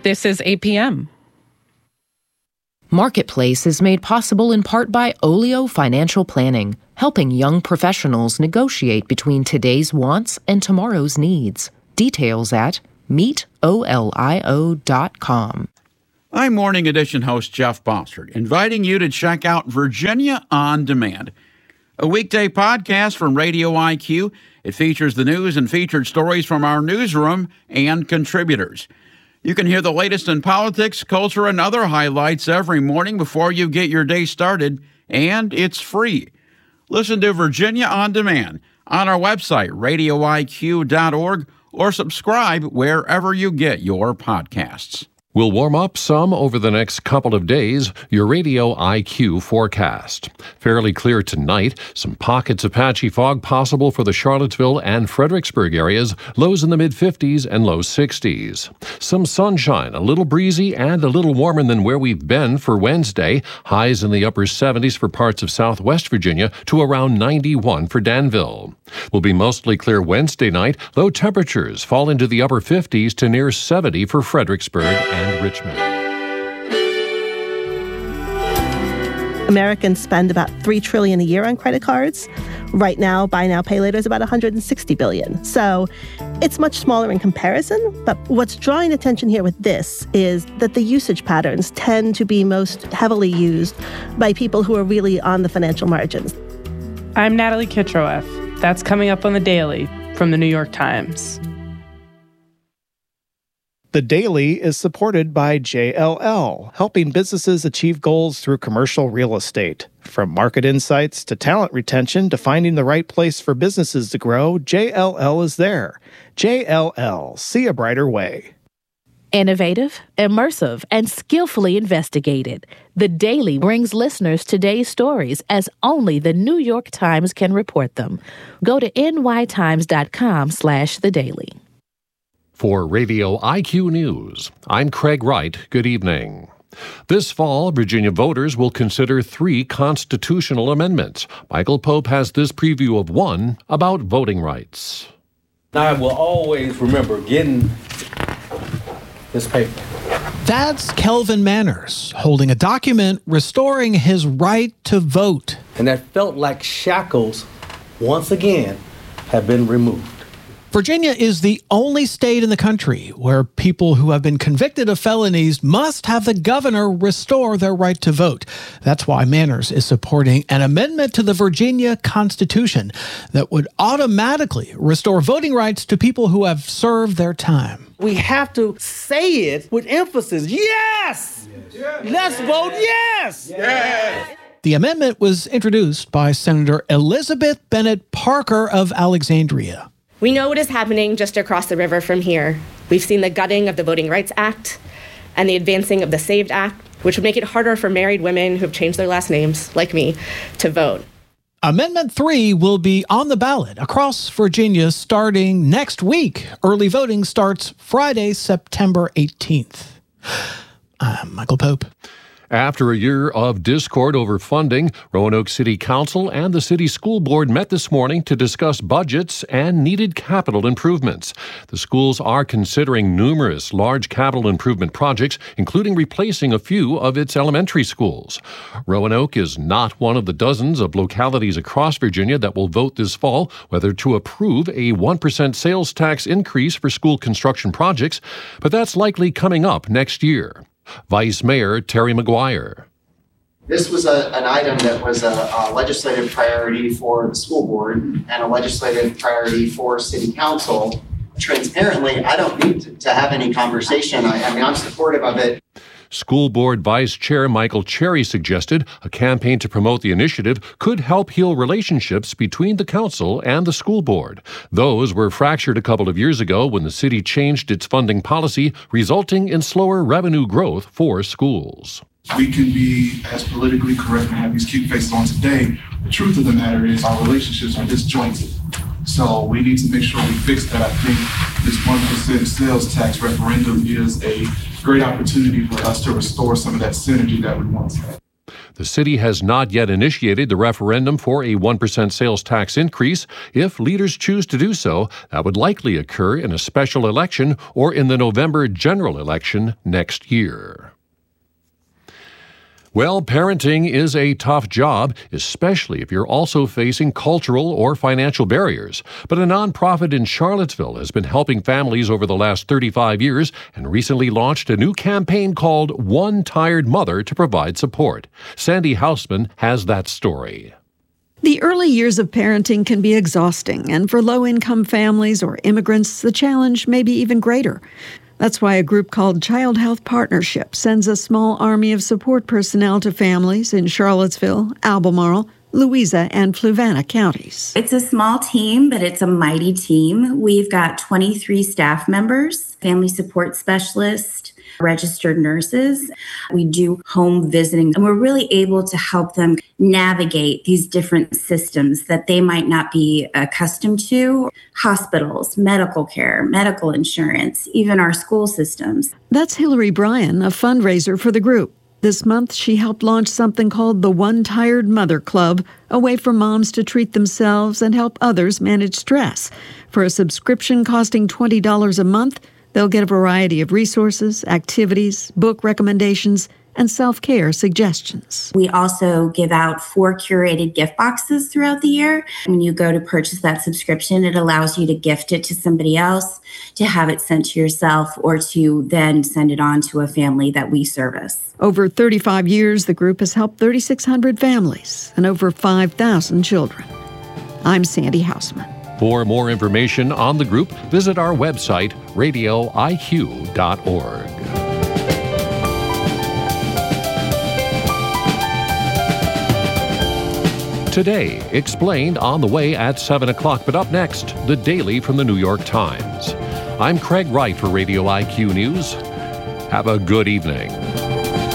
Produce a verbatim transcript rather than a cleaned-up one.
This is A P M. Marketplace is made possible in part by Olio Financial Planning, helping young professionals negotiate between today's wants and tomorrow's needs. Details at meet olio dot com. I'm Morning Edition host Jeff Bossert, inviting you to check out Virginia On Demand, a weekday podcast from Radio I Q. It features the news and featured stories from our newsroom and contributors. You can hear the latest in politics, culture, and other highlights every morning before you get your day started, and it's free. Listen to Virginia On Demand on our website, radio I Q dot org, or subscribe wherever you get your podcasts. Will warm up some over the next couple of days. Your Radio I Q forecast. Fairly clear tonight. Some pockets of patchy fog possible for the Charlottesville and Fredericksburg areas. Lows in the mid-fifties and low sixties. Some sunshine, a little breezy and a little warmer than where we've been for Wednesday. Highs in the upper seventies for parts of southwest Virginia to around ninety-one for Danville. Will be mostly clear Wednesday night. Low temperatures fall into the upper fifties to near seventy for Fredericksburg and and Richmond. Americans spend about three trillion dollars a year on credit cards. Right now, buy now, pay later is about one hundred sixty billion dollars. So it's much smaller in comparison. But what's drawing attention here with this is that the usage patterns tend to be most heavily used by people who are really on the financial margins. I'm Natalie Kitroeff. That's coming up on The Daily from The New York Times. The Daily is supported by J L L, helping businesses achieve goals through commercial real estate. From market insights to talent retention to finding the right place for businesses to grow, J L L is there. J L L, see a brighter way. Innovative, immersive, and skillfully investigated. The Daily brings listeners today's stories as only the New York Times can report them. Go to n y times dot com slash the daily. For Radio I Q News, I'm Craig Wright. Good evening. This fall, Virginia voters will consider three constitutional amendments. Michael Pope has this preview of one about voting rights. I will always remember getting this paper. That's Kelvin Manners holding a document restoring his right to vote. And that felt like shackles, once again, have been removed. Virginia is the only state in the country where people who have been convicted of felonies must have the governor restore their right to vote. That's why Manners is supporting an amendment to the Virginia Constitution that would automatically restore voting rights to people who have served their time. We have to say it with emphasis. Yes! yes. Let's vote yes! yes! The amendment was introduced by Senator Elizabeth Bennett Parker of Alexandria. We know what is happening just across the river from here. We've seen the gutting of the Voting Rights Act and the advancing of the SAVED Act, which would make it harder for married women who have changed their last names, like me, to vote. Amendment three will be on the ballot across Virginia starting next week. Early voting starts Friday, September eighteenth. I'm Michael Pope. After a year of discord over funding, Roanoke City Council and the City School Board met this morning to discuss budgets and needed capital improvements. The schools are considering numerous large capital improvement projects, including replacing a few of its elementary schools. Roanoke is not one of the dozens of localities across Virginia that will vote this fall whether to approve a one percent sales tax increase for school construction projects, but that's likely coming up next year. Vice Mayor Terry McGuire. This was a, an item that was a, a legislative priority for the school board and a legislative priority for city council. Transparently, I don't need to, to have any conversation. I, I mean, I'm supportive of it. School Board Vice Chair Michael Cherry suggested a campaign to promote the initiative could help heal relationships between the council and the school board. Those were fractured a couple of years ago when the city changed its funding policy, resulting in slower revenue growth for schools. We can be as politically correct and have these cute faces on today. The truth of the matter is our relationships are disjointed. So we need to make sure we fix that. I think this one percent sales tax referendum is a great opportunity for us to restore some of that synergy that we once had. The city has not yet initiated the referendum for a one percent sales tax increase. If leaders choose to do so, that would likely occur in a special election or in the November general election next year. Well, parenting is a tough job, especially if you're also facing cultural or financial barriers. But a nonprofit in Charlottesville has been helping families over the last thirty-five years and recently launched a new campaign called One Tired Mother to provide support. Sandy Hausman has that story. The early years of parenting can be exhausting, and for low-income families or immigrants, the challenge may be even greater. That's why a group called Child Health Partnership sends a small army of support personnel to families in Charlottesville, Albemarle, Louisa, and Fluvanna counties. It's a small team, but it's a mighty team. We've got twenty-three staff members, family support specialists, registered nurses. We do home visiting, and we're really able to help them navigate these different systems that they might not be accustomed to. Hospitals, medical care, medical insurance, even our school systems. That's Hillary Bryan, a fundraiser for the group. This month, she helped launch something called the One Tired Mother Club, a way for moms to treat themselves and help others manage stress. For a subscription costing twenty dollars a month, they'll get a variety of resources, activities, book recommendations, and self-care suggestions. We also give out four curated gift boxes throughout the year. When you go to purchase that subscription, it allows you to gift it to somebody else, to have it sent to yourself, or to then send it on to a family that we service. Over thirty-five years, the group has helped thirty-six hundred families and over five thousand children. I'm Sandy Hausman. For more information on the group, visit our website, radio I Q dot org. Today, explained on the way at seven o'clock. But up next, the Daily from the New York Times. I'm Craig Wright for Radio I Q News. Have a good evening.